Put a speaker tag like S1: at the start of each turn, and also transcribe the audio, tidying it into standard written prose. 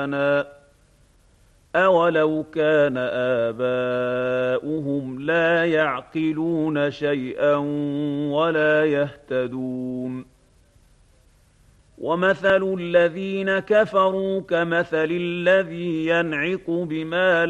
S1: أولو كان آباؤهم لا يعقلون شيئا ولا يهتدون ومثل الذين كفروا كمثل الذي ينعق بما